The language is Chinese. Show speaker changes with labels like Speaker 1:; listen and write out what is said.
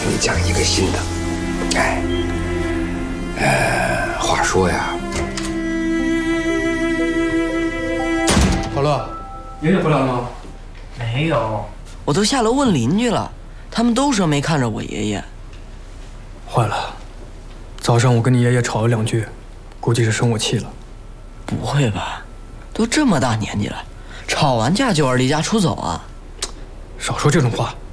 Speaker 1: 听你讲一个新的。哎，话说呀，
Speaker 2: 老乐，爷爷回来了吗？
Speaker 3: 没有，
Speaker 4: 我都下楼问邻居了，他们都说没看着我爷爷。
Speaker 2: 坏了，早上我跟你爷爷吵了2句，估计是生我气了。
Speaker 4: 不会吧？都这么大年纪了，吵完架就要离家出走啊？
Speaker 2: 少说这种话。